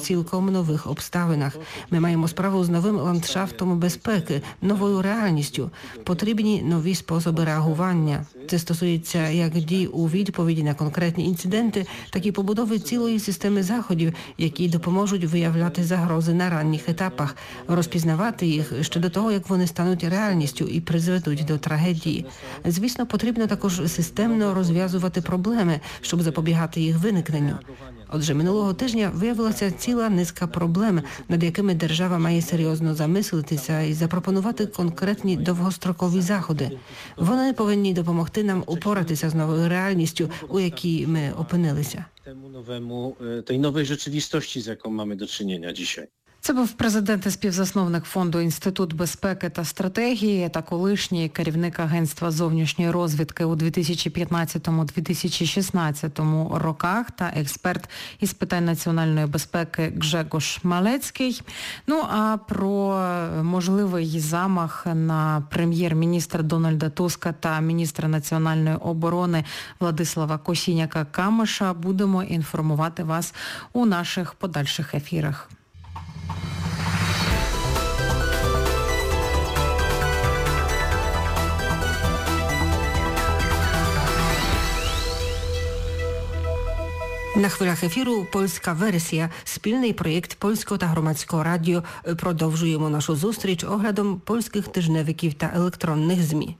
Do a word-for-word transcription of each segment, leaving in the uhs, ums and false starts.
цілком нових обставинах. Ми маємо справу з новим ландшафтом безпеки, новою реальністю. Потрібні нові способи реагування. Це стосується як дій у відповіді на конкретні інциденти, так і побудови цілої системи заходів, які допоможуть виявляти загрози на ранніх етапах, розпізнавати їх ще до того, як вони стануть реальністю і призведуть до трагедії. Звісно, потрібно також системно розв'язувати проблеми, щоб запобігати їх виникненню. Отже, минулого тижня виявилася ціла низка проблем, над якими держава має серйозно замислитися і запропонувати конкретні довгострокові заходи. Вони повинні допомогти нам упоратися з новою реальністю, у якій ми опинилися. Temu nowemu, tej nowej rzeczywistości, z jaką mamy do czynienia dzisiaj. Це був президент і співзасновник фонду «Інститут безпеки та стратегії» та колишній керівник Агентства зовнішньої розвідки у дві тисячі п'ятнадцятому - дві тисячі шістнадцятому роках та експерт із питань національної безпеки Гжегош Малецький. Ну а про можливий замах на прем'єр-міністра Дональда Туска та міністра національної оборони Владислава Косіняка-Камиша будемо інформувати вас у наших подальших ефірах. На хвилях ефіру польська версія, спільний проєкт Польського та Громадського радіо. Продовжуємо нашу зустріч оглядом польських тижневиків та електронних ЗМІ.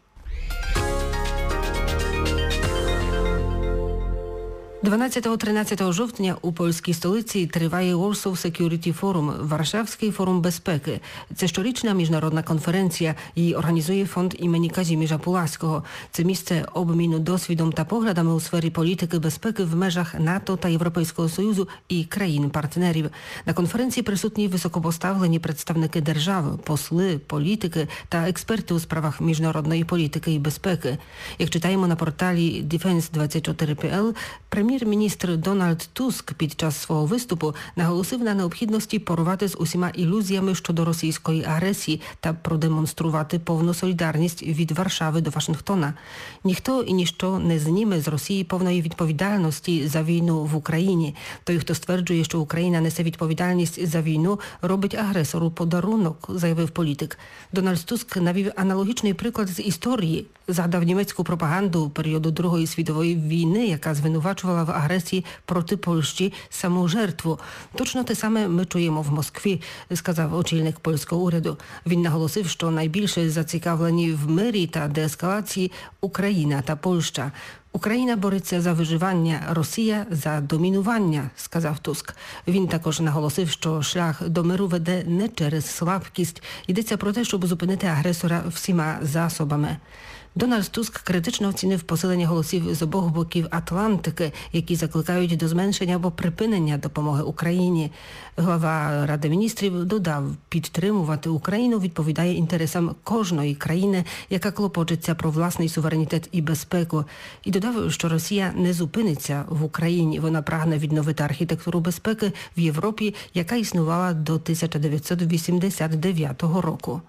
дванадцятого-тринадцятого жовтня у польській столиці триває Warsaw Security Forum – Варшавський форум безпеки. Це щорічна міжнародна конференція. Її організує фонд імені Казімірza Pułaskiego. Це місце обміну досвідом та поглядами у сфері політики безпеки в межах НАТО та Європейського Союзу і країн-партнерів. На конференції присутні високопоставлені представники держав, посли, політики та експерти у справах міжнародної політики і безпеки. Як читаємо на порталі Defense двадцять чотири крапка пі ел, прем'єр-міністр Дональд Туск під час свого виступу наголосив на необхідності порвати з усіма ілюзіями щодо російської агресії та продемонструвати повну солідарність від Варшави до Вашингтона. Ніхто і ніщо не зніме з Росії повної відповідальності за війну в Україні. Той, хто стверджує, що Україна несе відповідальність за війну, робить агресору подарунок, заявив політик. Дональд Туск навів аналогічний приклад з історії. Згадав німецьку пропаганду періоду Другої світової війни, яка звинувачувала в агресії проти Польщі саму жертву. Точно те саме ми чуємо в Москві, сказав очільник польського уряду. Він наголосив, що найбільше зацікавлені в мирі та деескалації Україна та Польща. Україна бореться за виживання, Росія за домінування, сказав Туск. Він також наголосив, що шлях до миру веде не через слабкість. Йдеться про те, щоб зупинити агресора всіма засобами. Дональд Туск критично оцінив посилення голосів з обох боків Атлантики, які закликають до зменшення або припинення допомоги Україні. Глава Ради міністрів додав, підтримувати Україну відповідає інтересам кожної країни, яка клопочеться про власний суверенітет і безпеку. І додав, що Росія не зупиниться в Україні. Вона прагне відновити архітектуру безпеки в Європі, яка існувала до тисяча дев'ятсот вісімдесят дев'ятого року.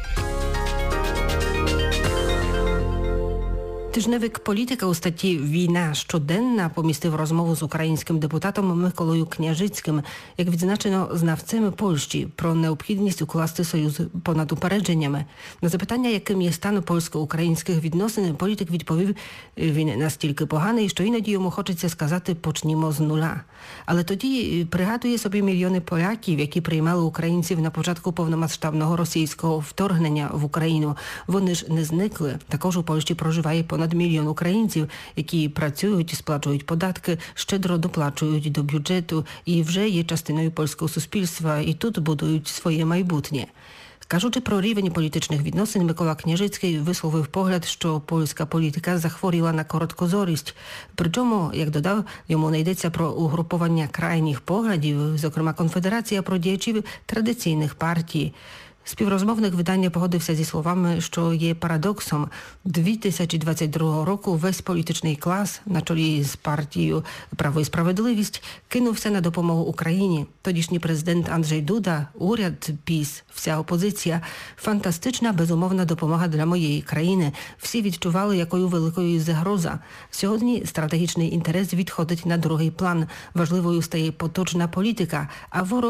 Тижневик «Політика» у статті «Війна щоденна» помістив розмову з українським депутатом Миколою Княжицьким, як відзначено знавцем Польщі, про необхідність укласти союз понад упередженнями. На запитання, яким є стан польсько-українських відносин, політик відповів, він настільки поганий, що іноді йому хочеться сказати «почнімо з нуля». Але тоді пригадує собі мільйони поляків, які приймали українців на початку повномасштабного російського вторгнення в Україну. Вони ж не зникли. Також у Польщі проживає понад Понад мільйон українців, які працюють, сплачують податки, щедро доплачують до бюджету і вже є частиною польського суспільства і тут будують своє майбутнє. Кажучи про рівень політичних відносин, Микола Княжицький висловив погляд, що польська політика захворіла на короткозорість. Причому, як додав, йому не йдеться про угруповання крайніх поглядів, зокрема конфедерація про діячів традиційних партій. Співрозмовник видання погодився зі словами, що є парадоксом. дві тисячі двадцять другого року весь політичний клас, на чолі з партією «Право і справедливість», кинувся на допомогу Україні. Тодішній президент Анджей Дуда, уряд, ПіС, вся опозиція. Фантастична, безумовна допомога для моєї країни. Всі відчували, якою великою загроза. Сьогодні стратегічний інтерес відходить на другий план. Важливою стає поточна політика, а ворог